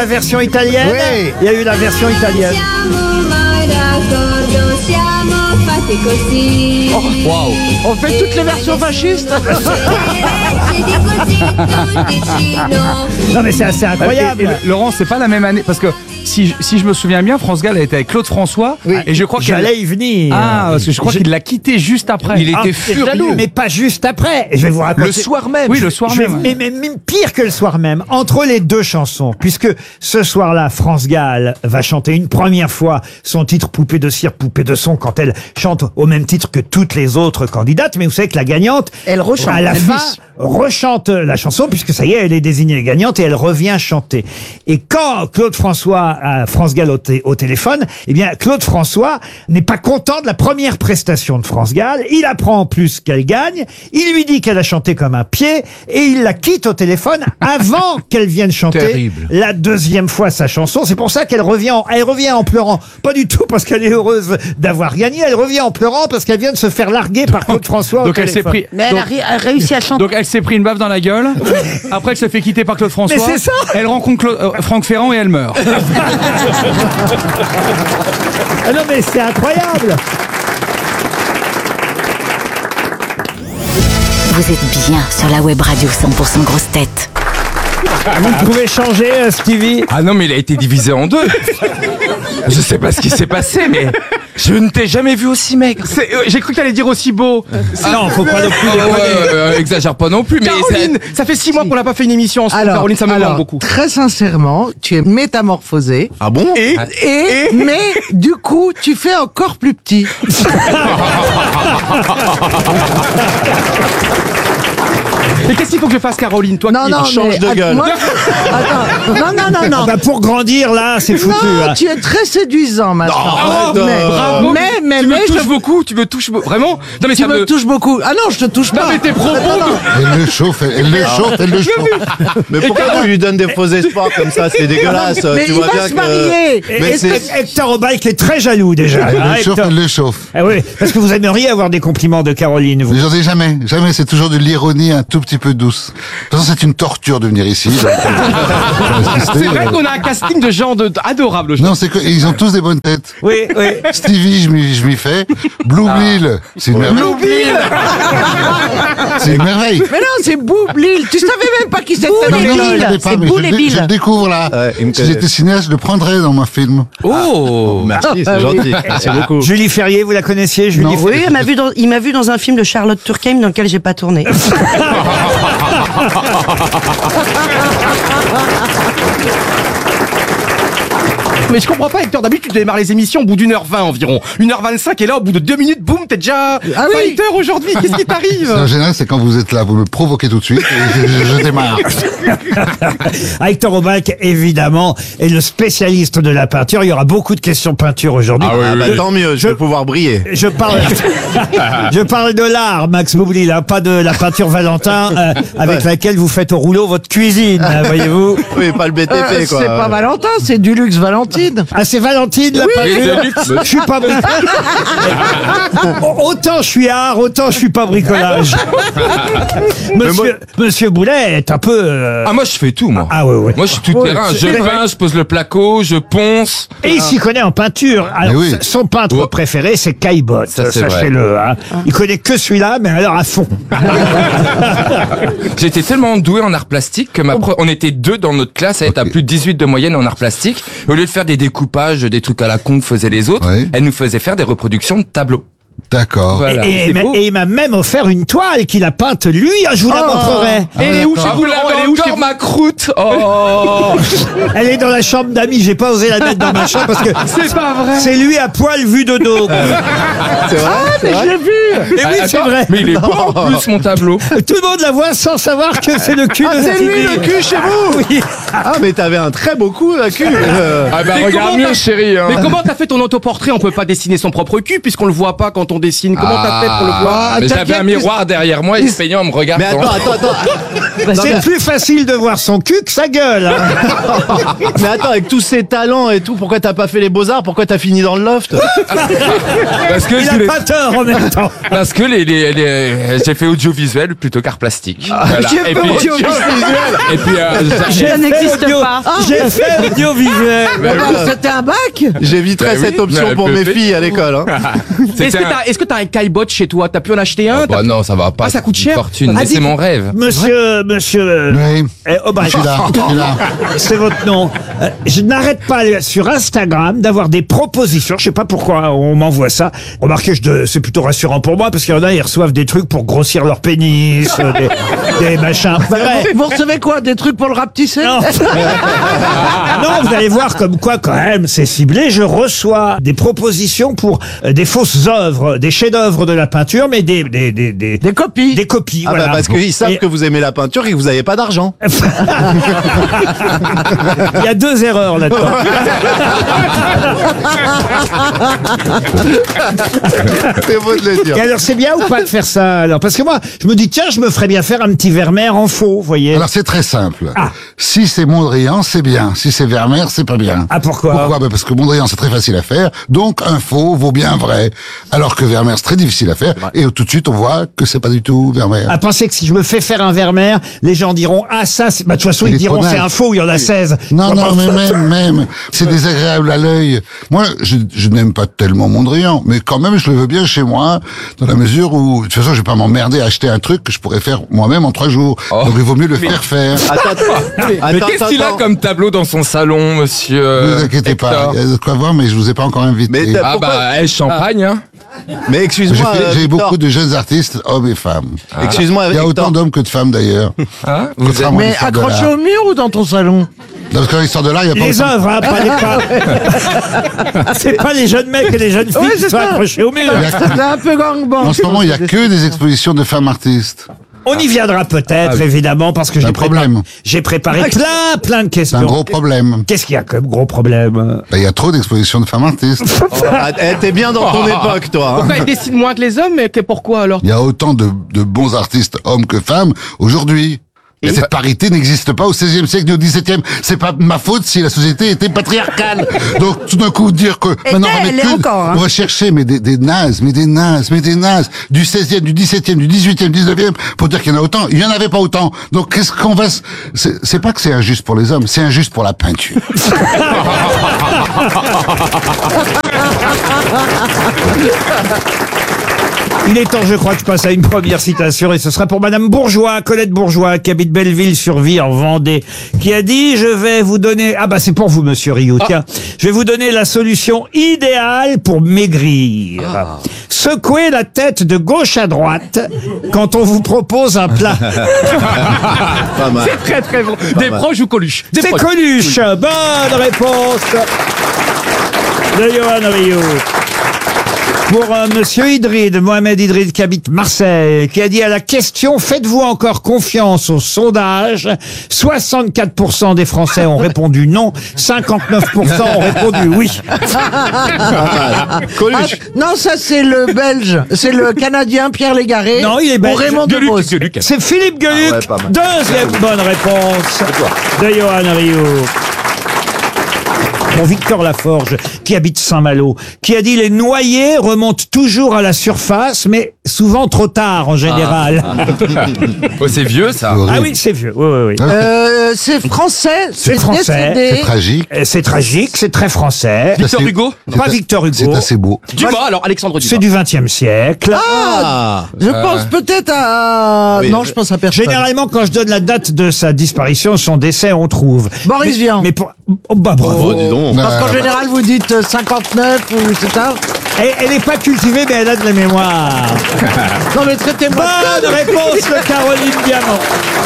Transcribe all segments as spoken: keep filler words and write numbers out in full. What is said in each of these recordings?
la version italienne. Oui. Il y a eu la version italienne. Oh, wow. On fait toutes les versions fascistes. Non mais c'est assez incroyable. Et, et, Laurent, c'est pas la même année parce que si, si je me souviens bien, France Gall a été avec Claude François Oui. et je crois qu'il J'allais y venir. ah parce que je crois Je- qu'il l'a quitté juste après. Il était Ah, furieux. mais pas juste après. Je vais vous raconter. Le soir même. Oui, le soir Je vais- même. mais, mais- mais pire que le soir même, entre les deux chansons, puisque ce soir-là, France Gall va chanter une première fois son titre Poupée de cire, Poupée de son, quand elle chante au même titre que toutes les autres candidates. Mais vous savez que la gagnante, Elle rechante, à la elle fin, glisse. rechante la chanson, puisque ça y est, elle est désignée gagnante et elle revient chanter. Et quand Claude François a France Gall au, té- au téléphone, eh bien, Claude François n'est pas content de la première prestation de France Gall. Il apprend en plus qu'elle gagne. Il lui dit qu'elle a chanté comme un pied et il la quitte au téléphone avant qu'elle vienne chanter Terrible. la deuxième fois sa chanson. C'est pour ça qu'elle revient, en- elle revient en pleurant. Pas du tout parce qu'elle est heureuse d'avoir gagné. Elle revient en pleurant parce qu'elle vient de se faire larguer par Claude François au Donc elle s'est téléphone. pris Mais elle a, ri- a réussi à chanter. donc elle s'est pris une baffe dans la gueule. Après elle se fait quitter par Claude François. Mais c'est ça. Elle rencontre Claude- euh, Franck Ferrand et elle meurt. Ah non mais c'est incroyable. Vous êtes bien sur la web radio cent pour cent grosse tête. Vous pouvez changer, euh, Stevie. Ah non, mais il a été divisé en deux. Je sais pas ce qui s'est passé, mais je ne t'ai jamais vu aussi maigre. C'est- euh, J'ai cru que t'allais dire aussi beau. Non, faut pas non plus Ah ouais, déconner. euh, exagère pas non plus, mais Caroline, ça fait six mois qu'on n'a pas fait une émission ensemble. Alors, Caroline, ça me alors, manque beaucoup. très sincèrement, tu es métamorphosé. Ah bon Et, Et, mais du coup, tu fais encore plus petit. et qu'est-ce qu'il faut que je fasse, Caroline, toi Non, qui non, change mais de att- gueule. moi- attends, non, non, non, non. Bah, pour grandir là, c'est foutu. Non, hein. tu es très séduisant maintenant. arrête, mais, euh, bravo. mais, mais, tu mais, me je- touches beaucoup, tu me touches be- vraiment. Non mais tu ça me me touches beaucoup. Ah non, je te touche Non pas. mais tes propos. Attends, non. Elle le chauffe, elle, elle le chauffe, elle le chauffe. Mais pourquoi tu lui donnes des faux espoirs comme ça? C'est dégueulasse. Mais tu il vois va bien se que. marier. Et- Mais et- c'est- Hector Obike est très jaloux déjà. Elle hein, le chauffe, Hector. elle le chauffe. Ah oui, parce que vous aimeriez avoir des compliments de Caroline, vous. Mais j'en ai jamais, jamais, c'est toujours de l'ironie un tout petit peu douce. De toute façon, c'est une torture de venir ici. donc, euh, C'est vrai qu'on a un casting de gens de, adorables. Non, c'est que ils ont tous des bonnes têtes. Oui, oui. Stevie, je m'y, je m'y fais. Blue Bill, c'est une merveille. C'est une merveille. Mais non, c'est Boublil. Tu savais même pas qui c'était dans Mais non, je le ne film. savais pas, c'est mais je, Boule et le dé- Bill. je le découvre là. Ouais, il me Si connaît. j'étais cinéaste, je le prendrais dans ma film. Oh Merci, c'est gentil. Merci beaucoup. Julie Ferrier, vous la connaissiez, Julie Non. Ferrier Oui, il m'a vu dans, il m'a vu dans un film de Charlotte Turckheim dans lequel j'ai pas tourné. Mais je comprends pas, Hector. D'habitude, tu démarres les émissions au bout d'une heure vingt environ. Une heure vingt-cinq, et là, au bout de deux minutes, boum, t'es déjà Ah oui. fighter aujourd'hui. Qu'est-ce qui t'arrive? En général, c'est quand vous êtes là, vous me provoquez tout de suite et je, je- je démarre. Ah, Hector Obike, évidemment, est le spécialiste de la peinture. Il y aura beaucoup de questions peinture aujourd'hui. Ah bah tant mieux, je vais pouvoir briller. Je parle, je parle de l'art, Max Boublil, hein, pas de la peinture Valentin euh, avec Ouais. laquelle vous faites au rouleau votre cuisine, hein, voyez-vous. Oui, pas le B T Euh, P quoi. c'est pas Valentin, c'est du luxe Valentine. Ah, c'est Valentine la peinture. Je suis pas bri- Autant je suis art, autant je suis pas bricolage. Monsieur, Monsieur Boulet est un peu. euh, Ah moi je fais tout moi. Ah ouais ouais. Moi je suis tout Ouais, terrain, c'est je vrai. peins, je pose le placo, je ponce. Et il s'y connaît en peinture. Alors, oui. son peintre Oh. préféré, c'est Caillebotte. Ça, c'est vrai. Sachez-le. Hein. Il connaît que celui-là, mais alors à fond. J'étais tellement doué en art plastique que ma pro- on était deux dans notre classe à être à plus de dix-huit de moyenne en art plastique. Au lieu de faire des découpages, des trucs à la con que faisaient les autres, Oui. elle nous faisait faire des reproductions de tableaux. D'accord. Voilà. et, et- c'est beau. et il m'a même offert une toile qu'il a peinte lui. Ah, je vous la montrerai. Et elle est où chez Ah, vous, vous Laurent? Elle est l'avez où chez encore vous? ma croûte. Oh. Elle est dans la chambre d'amis. J'ai pas osé la mettre dans ma chambre parce que C'est pas vrai. c'est lui à poil vu de dos. C'est vrai, c'est vrai. Je l'ai vu. Et oui, c'est Attends, vrai. Mais il est beau en plus mon tableau. Tout le monde la voit sans savoir que c'est le cul Ah, de c'est Stevie. lui, le cul chez vous. Oui. Ah mais t'avais un très beau coup à cul. Euh, Ah bah Mais regarde comment mieux t'as- chérie. Hein. Mais comment t'as fait ton autoportrait? On peut pas dessiner son propre cul puisqu'on le voit pas quand quand on dessine? Comment t'as fait pour le voir? Mais t'inquiète, j'avais un miroir derrière moi et ce peignant me regarde. Mais attends, attends, attends. C'est plus facile de voir son cul que sa gueule. hein. Mais attends, avec tous ces talents et tout, pourquoi t'as pas fait les beaux-arts? Pourquoi t'as fini dans le loft? Parce que Il je a voulais- pas tort en même temps. Parce que les, les, les- j'ai fait audiovisuel plutôt qu'art plastique. Voilà. j'ai Et fait puis, audiovisuel. et puis euh, J'ai Ça fait n'existe audio- pas. J'ai fait audiovisuel. Ah, C'était un bac. J'éviterais Bah oui, cette option mais pour elle mes peut filles faire. à l'école. Hein. c'était Est-ce que un- t'as, est-ce que t'as un caillebot chez toi? T'as pu en acheter un? Ah bah non, ça va pas. Ah, ça coûte c'est cher. une fortune. Ah, Mais dis- c'est mon rêve. Monsieur, monsieur, Oui, eh, oh, bah, je suis là, je suis là. c'est votre nom. Euh, je n'arrête pas sur Instagram d'avoir des propositions. Je sais pas pourquoi on m'envoie ça. Remarquez, je de- c'est plutôt rassurant pour moi parce qu'il y en a, ils reçoivent des trucs pour grossir leur pénis, euh, des, des machins. Pas vrai. Vous recevez quoi? Des trucs pour le rapetisser? Non. Non, vous allez voir comme quoi quand même c'est ciblé. Je reçois des propositions pour euh, des fausses œuvres, des chefs-d'œuvre de la peinture, mais des des des des, Des copies. des copies. Ah voilà. bah parce qu'ils savent Et- que vous aimez la peinture et que vous n'avez pas d'argent. Il y a deux erreurs là-dedans. C'est beau de le dire. Et alors c'est bien ou pas de faire ça alors? Parce que moi je me dis tiens je me ferais bien faire un petit Vermeer en faux, vous voyez. Alors c'est très simple. Ah. Si c'est Mondrian, c'est bien. Si c'est Vermeer, c'est pas bien. Ah, pourquoi Pourquoi bah Parce que Mondrian, c'est très facile à faire. Donc un faux vaut bien un vrai. Alors que Vermeer, c'est très difficile à faire. Et tout de suite, on voit que c'est pas du tout Vermeer. À penser que si je me fais faire un Vermeer, les gens diront ah ça c'est bah de toute façon Il ils est diront trop c'est net. un faux, il y en a seize. Non, non, mais même, même, c'est désagréable à l'œil. Moi, je, je n'aime pas tellement Mondrian, mais quand même, je le veux bien chez moi, dans la mesure où, de toute façon, je vais pas m'emmerder à acheter un truc que je pourrais faire moi-même en trois jours. Oh. Donc, il vaut mieux le faire faire. Attends, attends. Mais Attends, qu'est-ce qu'il a attends. comme tableau dans son salon, monsieur Ne euh, vous inquiétez pas, Hector il y a de quoi voir, mais je vous ai pas encore invité. Mais t'as- Ah Pourquoi bah, eh, champagne, hein. Mais J'ai excuse-moi, fait- euh, j'ai Victor. beaucoup de jeunes artistes, hommes et femmes. Excuse-moi, Il y a Victor. autant d'hommes que de femmes d'ailleurs. Hein Vous êtes- Contrairement à Mais l'histoire de accroché l'art. au mur ou dans ton salon? Parce que l'histoire de l'art, il y a pas Les autant- œuvres, hein, pas les pas. C'est pas les jeunes mecs et les jeunes filles Ouais, qui c'est sont ça. accrochés au mur. Il y a- C'est un peu gangbang. En ce moment, il y a que des expositions de femmes artistes. On y viendra peut-être, évidemment, parce que C'est j'ai un préparé, problème. j'ai préparé plein, plein de C'est questions. un gros problème. Qu'est-ce qu'il y a comme gros problème? Ben, il y a trop d'expositions de femmes artistes. Ah, eh, t'es bien dans ton époque, toi. hein. Pourquoi ils dessinent moins que les hommes? Mais que- pourquoi alors? Il y a autant de, de bons artistes, hommes que femmes, aujourd'hui. Et cette parité n'existe pas au seizième siècle ni au dix-septième. C'est pas ma faute si la société était patriarcale. Donc, tout d'un coup, dire que maintenant on va elle mettre est que- encore, hein. on va chercher mais des, des nazes, mais des nazes, mais des nazes, du seizième, du dix-septième, du dix-huitième, dix-neuvième, pour dire qu'il y en a autant. Il y en avait pas autant. Donc, qu'est-ce qu'on va, s- c'est c'est pas que c'est injuste pour les hommes, c'est injuste pour la peinture. Il est temps, je crois, que je passe à une première citation, et ce sera pour Madame Bourgeois, Colette Bourgeois, qui habite Belleville-sur-Vie, en Vendée, qui a dit, je vais vous donner, ah bah c'est pour vous, Monsieur Rio, tiens, je vais vous donner la solution idéale pour maigrir. Secouez la tête de gauche à droite quand on vous propose un plat. Pas mal. Très très bon. Des mal. proches ou Coluche? Des C'est proches. Coluche. Bonne réponse de Johan Rio. Pour euh, Monsieur Idrid, Mohamed Idrid, qui habite Marseille, qui a dit à la question « Faites-vous encore confiance au sondage ?» soixante-quatre pour cent des Français ont répondu non, cinquante-neuf pour cent ont répondu oui. Coluche. Ah, non, ça c'est le Belge. C'est le Canadien Pierre Légaré. Non, il est Pour belge. Raymond Gueuluc, Devos. Gueuluc. C'est Philippe Gueluc. Ah ouais, pas mal. Deuxième bonne réponse de Johan Rio. Pour Victor Laforge, qui habite Saint-Malo, qui a dit les noyés remontent toujours à la surface, mais souvent trop tard en général. Ah, Oh, c'est vieux, ça. Horrible. oui, c'est vieux. Oui, oui, oui. Euh, c'est français. C'est français. décédé. C'est tragique. Euh, C'est tragique, c'est très français. Victor C'est- Hugo? c'est Pas a- Victor Hugo. C'est assez beau. Dumas, alors Alexandre Dumas. C'est du vingtième siècle. Ah. Je pense peut-être à... Oui. Non, je pense à personne. Généralement, quand je donne la date de sa disparition, son décès, on trouve. Boris mais, Vian. Mais pour... Oh, bah bravo. Oh, dis donc. Parce qu'en Euh, général, vous dites euh, cinquante-neuf ou c'est ça. Elle, elle est pas cultivée, mais elle a de la mémoire. Non, mais traitez-moi de Bonne conne. réponse de Caroline Diamant.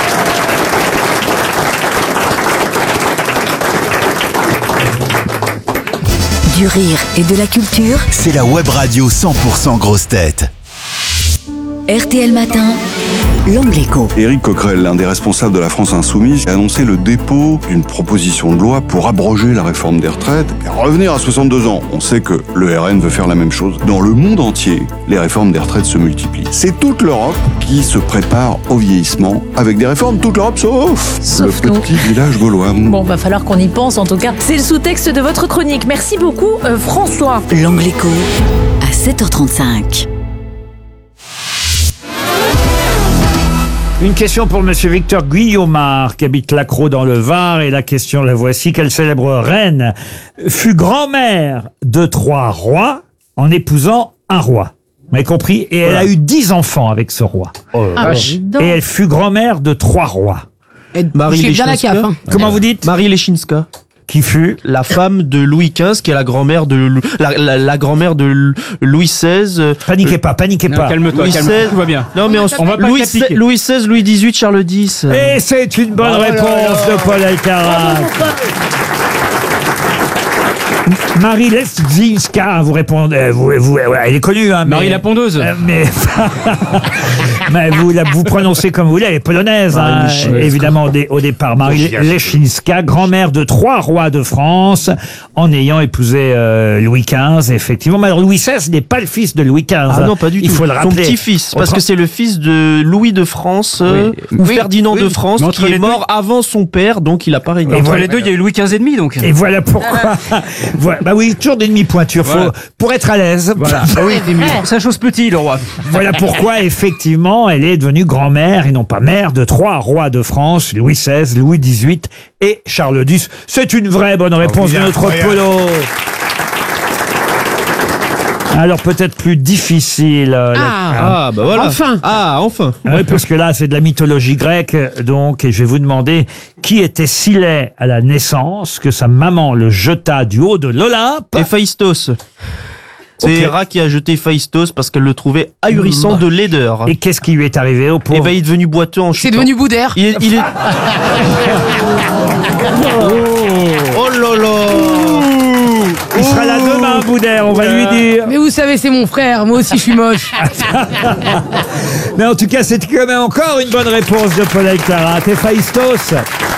Du rire et de la culture. C'est la web radio cent pour cent grosse tête. R T L Matin. L'Angle Écho. Éric Coquerel, l'un des responsables de la France Insoumise, a annoncé le dépôt d'une proposition de loi pour abroger la réforme des retraites et revenir à soixante-deux ans. On sait que le R N veut faire la même chose. Dans le monde entier, les réformes des retraites se multiplient. C'est toute l'Europe qui se prépare au vieillissement avec des réformes, toute l'Europe sauf, Sauf le nous. petit village gaulois. Bon, va falloir qu'on y pense en tout cas. C'est le sous-texte de votre chronique. Merci beaucoup, euh, François. L'Angle Écho à sept heures trente-cinq. Une question pour Monsieur Victor Guillaumard, qui habite Lacroix dans le Var, et la question, la voici. Quelle célèbre reine fut grand-mère de trois rois en épousant un roi? Vous m'avez compris? Et elle a eu dix enfants avec ce roi. Ah, dis donc. Et elle fut grand-mère de trois rois. Marie J'ai bien la Lechinska. cape, hein. Comment vous dites? Marie Lechinska. Qui fut? La femme de Louis quinze, qui est la grand-mère de Lou- la, la, la grand-mère de Lou- Louis seize. euh, Paniquez pas, paniquez pas. Calme-toi, Louis calme-toi, seize. tout va bien. Non mais on, On va pas Louis, t'appliquer. seize, Louis seize, Louis dix-huit, Charles dix. euh. Et c'est une bonne Oh là réponse là. de Paul Alcarat. Marie Leczinska, vous répondez, vous, vous, elle est connue, hein, mais, Marie la pondeuse. euh, mais, mais vous la vous prononcez comme vous voulez, elle est polonaise, Marie hein, Leczinska. évidemment au, dé- au départ. Marie Leczinska, grand-mère de trois rois de France, en ayant épousé euh, Louis quinze, effectivement. Mais alors Louis seize n'est pas le fils de Louis quinze. Ah hein. non, pas du Il tout. faut le Son rappeler. petit-fils, parce Autre- que c'est le fils de Louis de France, euh, ou Oui, Ferdinand oui. de France, Mais entre qui les est mort avant son père, donc il a pas régné. Et Entre voilà. les deux, il y a eu Louis quinze et demi, donc. Et voilà pourquoi. voilà, bah oui, toujours des demi-pointures. Faut, Voilà. pour être à l'aise. Voilà. Ah oui, ça chose petit, le roi. Voilà pourquoi, effectivement, elle est devenue grand-mère et non pas mère de trois rois de France, Louis seize, Louis dix-huit et Charles dix. C'est une vraie bonne réponse de notre polo. Alors peut-être plus difficile. euh, la- Ah bah voilà. Enfin. Ah enfin. Oui, parce que là, c'est de la mythologie grecque, donc, et je vais vous demander qui était si laid à la naissance que sa maman le jeta du haut de l'Olympe. Héphaïstos. C'est Ok. Héra qui a jeté Héphaïstos parce qu'elle le trouvait ahurissant de laideur. Et qu'est-ce qui lui est arrivé au Et pauvre? bah il est devenu boiteux en C'est chutant. devenu Boudère. Il est... Il est... oh là là. Il sera là demain, Boudère, on va lui dire. Mais vous savez, c'est mon frère. Moi aussi, je suis moche. Mais en tout cas, c'est quand même encore une bonne réponse de Paul Alcarat. Héphaïstos,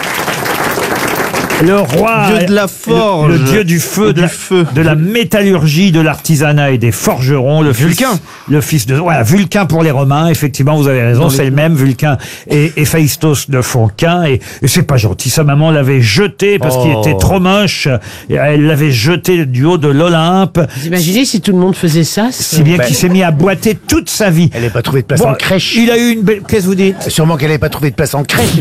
le roi, Dieu de la forge. le, le dieu du feu, Et de, du la, feu. de la métallurgie, de l'artisanat et des forgerons. Le Vulcain. Fils, le fils de, voilà, Vulcain pour les Romains. Effectivement, vous avez raison, c'est le même. Vulcain et Héphaïstos ne font qu'un. Et, et c'est pas gentil. Sa maman l'avait jeté parce qu'il Oh. était trop moche. Et elle l'avait jeté du haut de l'Olympe. Vous imaginez si tout le monde faisait ça? Si bien qu'il s'est mis à boiter toute sa vie. Elle n'avait pas trouvé de place Bon, en crèche. Il a eu une belle. Qu'est-ce que vous dites? Sûrement qu'elle n'avait pas trouvé de place en crèche.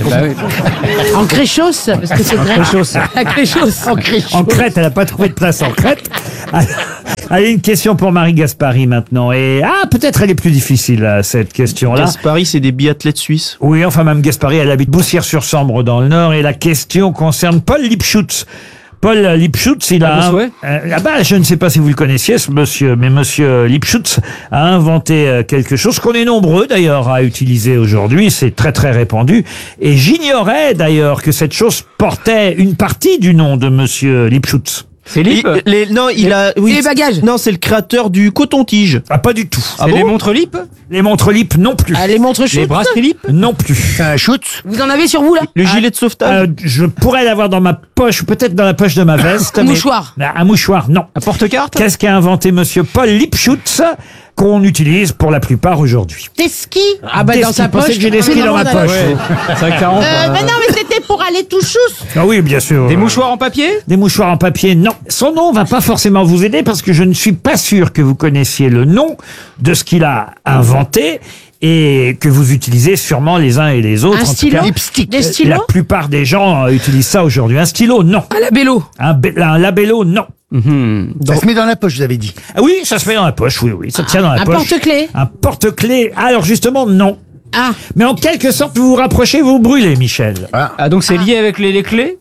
En créchos, parce que c'est grec. La créchos. En crèche. En Crète, elle n'a pas trouvé de place en Crète. Allez, une question pour Marie Gaspari maintenant. Et ah, peut-être elle est plus difficile, là, cette question-là. Gaspari, c'est des biathlètes suisses. Oui, enfin, Mme Gaspari, elle habite Boussières-sur-Sambre dans le Nord. Et la question concerne Paul Lipschutz. Paul Lipschutz, il a... Ah, bon un- souhait. euh, ah bah, je ne sais pas si vous le connaissiez, ce monsieur, mais monsieur Lipschutz a inventé euh, quelque chose qu'on est nombreux d'ailleurs à utiliser aujourd'hui. C'est très très répandu. Et j'ignorais d'ailleurs que cette chose portait une partie du nom de monsieur Lipschutz. C'est Lip. Il- les- non, il a. Oui, les bagages. Non, c'est le créateur du coton-tige. Ah, pas du tout. C'est les montres Lip. Les montres Lip non plus. Ah, les montres Les chutes. brasseries Lip. Non plus. C'est un shoot. Vous en avez sur vous, là? Le gilet de sauvetage. Euh, je pourrais l'avoir dans ma poche, peut-être dans la poche de ma veste. Un mais- mouchoir. Un mouchoir, non. Un porte-carte. Qu'est-ce qu'a inventé monsieur Paul Lipschutz qu'on utilise pour la plupart aujourd'hui? Des skis. Ah, bah, Des dans skis. sa Pensez poche. que j'ai des skis dans ma Ouais. poche. Ça quarante. Euh, mais non, mais c'était pour aller tout chousse. Ah oui, bien sûr. Des mouchoirs en papier. Des mouchoirs en papier, non. Son nom va pas forcément vous aider parce que je ne suis pas sûr que vous connaissiez le nom de ce qu'il a inventé et que vous utilisez sûrement les uns et les autres. Un En tout stylo. cas, Lipstick. Des la stylos. plupart des gens euh, utilisent ça aujourd'hui. Un stylo, non. À la bélo. Un, bé- un labello, non. Ça se met dans la poche, vous avez dit. Ah oui, ça se met dans la poche, oui, oui, ça tient dans la Un poche. porte-clés. Un porte-clés. Alors justement, non. Ah. Mais en quelque sorte, vous vous rapprochez, vous brûlez, Michel. Ah donc c'est lié avec les, les clés. Oui.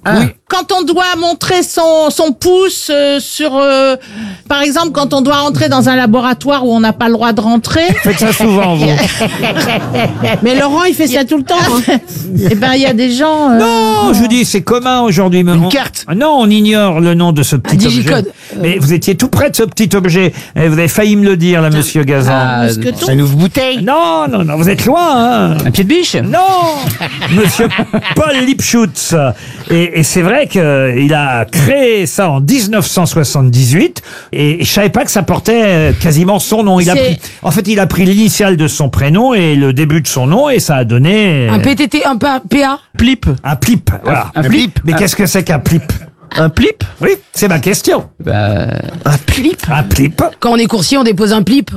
quand on doit montrer son, son pouce euh, sur... euh, par exemple, quand on doit entrer dans un laboratoire où on n'a pas le droit de rentrer. Faites ça souvent, vous. Mais Laurent, il fait ça tout le temps. Hein. Eh ben, il y a des gens... euh, Non, je vous dis, c'est commun aujourd'hui. mais Une on- carte. Non, on ignore le nom de ce petit objet. digicode. Mais vous étiez tout près de ce petit objet. Et vous avez failli me le dire, là, monsieur Gazan. Ah, mousqueton. Une ouvre bouteille. Non, non, non, vous êtes loin, hein. un pied de biche. Non, monsieur Paul Lipschutz. Et, et c'est vrai qu'il a créé ça en dix-neuf cent soixante-dix-huit. Et je savais pas que ça portait euh, quasiment son nom. Il a C'est- pris, en fait, il a pris l'initiale de son prénom et le début de son nom et ça a donné euh, Un P T T, un P A. Plip. un plip. Voilà. Un plip. Mais qu'est-ce que c'est qu'un plip? Un plip. Oui, c'est ma question. Bah, Un plip. Un plip. Quand on est coursier, on dépose un plip.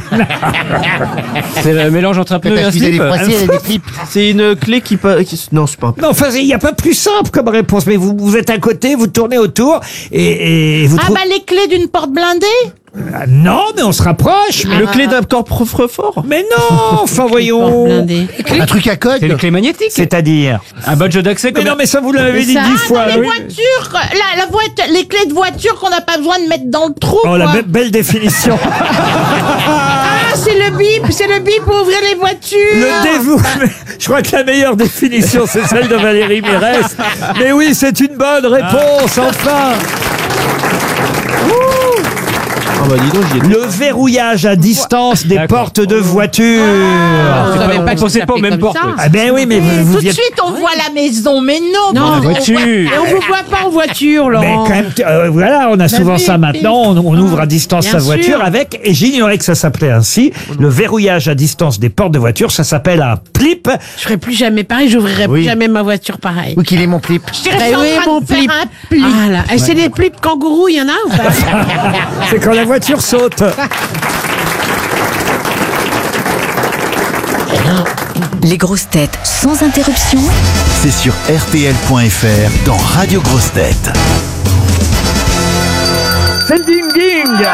c'est le mélange entre un pneu et Parce un qu'il a des slip. poissons, il a des flips. C'est une clé qui peut. qui- Non, c'est pas un. Non, enfin, il n'y a pas plus simple comme réponse. Mais vous, vous êtes à côté, vous tournez autour et, et vous Ah trouvez... bah les clés d'une porte blindée. Ah, non, mais on se rapproche. Mais, Le clé d'un coffre-fort. mais non, enfin Porte voyons. blindée. Un truc à code. C'est une clé magnétique. C'est-à-dire. Un badge d'accès Mais comme. non, mais ça vous l'avez dit Ça, dix dans fois. les oui. voitures, la, la voiture, les clés de voiture qu'on n'a pas besoin de mettre dans le trou. Oh, la quoi. be- belle définition. Ah, c'est le bip, c'est le bip pour ouvrir les voitures. Le dévouement. Je crois que la meilleure définition, c'est celle de Valérie Mérès. Mais oui, c'est une bonne réponse, enfin. Ah bah dis donc, j'y ai. Le verrouillage à distance des D'accord. portes de voiture. Je savais pas que Pensez ça pas aux s'appelait mêmes comme portes. ça. Ah ben oui, mais vous, vous Tout de y êtes- suite, on voit la maison, mais non. Non, on- la on voiture. voit- Et on vous voit pas en voiture, Mais Laurent. quand même, euh, voilà, on a souvent oui, ça oui. maintenant. On, on ouvre à distance Bien sa voiture sûr. avec, et j'ignorais que ça s'appelait ainsi, le verrouillage à distance des portes de voiture. Ça s'appelle un plip. Je ferai plus jamais pareil, j'ouvrirai Oui. plus jamais ma voiture pareil. Où qu'il est mon flip. Je dirais Eh ça en oui, train mon de faire plip. un plip. Ah là, et c'est des plips kangourous, il y en a ou pas? C'est quand la voiture saute. Les grosses têtes sans interruption. C'est sur R T L point F R dans Radio Grosses Têtes. C'est le ding ding.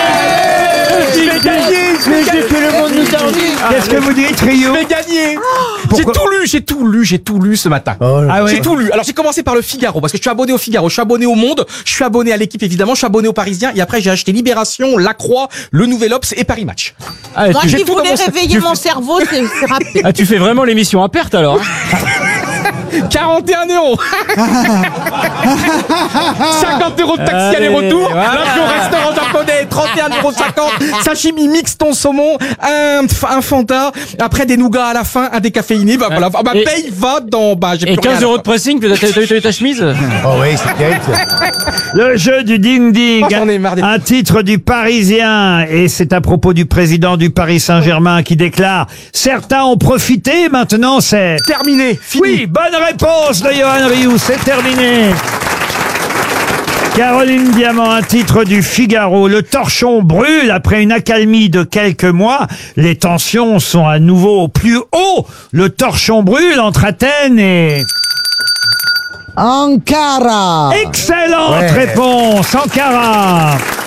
Qu'est-ce que vous dites, Rio? J'ai gagné. J'ai Pourquoi tout lu, j'ai tout lu, j'ai tout lu ce matin. Ah ouais. J'ai tout lu. Alors j'ai commencé par le Figaro parce que je suis abonné au Figaro, je suis abonné au Monde, je suis abonné à l'équipe évidemment, je suis abonné au Parisien et après j'ai acheté Libération, La Croix, Le Nouvel Obs et Paris Match. Ah, Quand tu, il tout dans voulait mon- réveiller tu- mon cerveau, c'est c'est rapide. ah, tu fais vraiment l'émission à perte alors. hein. quarante et un euros. cinquante euros de taxi Allez, aller-retour. voilà. L'avion restaurant japonais, trente et un euros cinquante. Sashimi mix ton saumon, un, un Fanta, après des nougats à la fin, un décaféiné. Bah, voilà. Ma Et- paye va dans, bah, j'ai Et plus rien quinze à euros faire. de pressing, t'as t'as- t'as eu ta chemise. Oh oui, c'est terrible. ça. Le jeu du ding ding. Oh, j'en ai marre des- Un titre du Parisien. Et c'est à propos du président du Paris Saint-Germain qui déclare: certains ont profité, maintenant c'est... Terminé, fini. Oui, bonne réponse de Johan Rioux, c'est terminé. Caroline Diamant, un titre du Figaro. Le torchon brûle après une accalmie de quelques mois. Les tensions sont à nouveau au plus haut. Le torchon brûle entre Athènes et... Ankara. Excellente Ouais. réponse, Ankara.